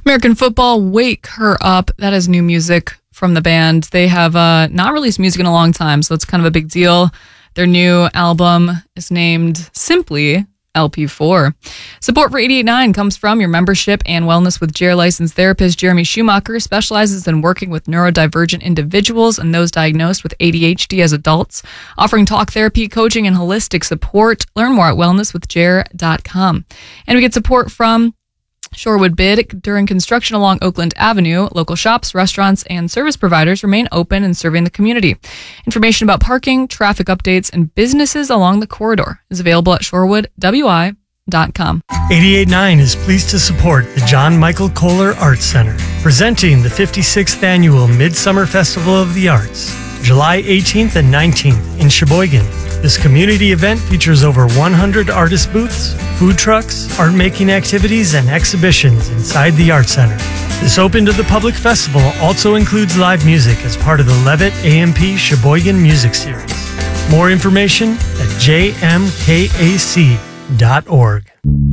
American Football, Wake Her Up. That is new music from the band. They have not released music in a long time, so it's kind of a big deal. Their new album is named simply LP4. Support for 88.9 comes from your membership and wellness with JARE licensed therapist Jeremy Schumacher specializes in working with neurodivergent individuals and those diagnosed with ADHD as adults, offering talk therapy, coaching, and holistic support. Learn more at wellnesswithjare.com. And we get support from Shorewood Bid. During construction along Oakland Avenue, local shops, restaurants, and service providers remain open and serving the community. Information about parking, traffic updates, and businesses along the corridor is available at shorewoodwi.com. 88.9 is pleased to support the John Michael Kohler Arts Center, presenting the 56th Annual Midsummer Festival of the Arts, July 18th and 19th in Sheboygan. This community event features over 100 artist booths, food trucks, art-making activities, and exhibitions inside the Art Center. This open to the public festival also includes live music as part of the Levitt AMP Sheboygan Music Series. More information at jmkac.org.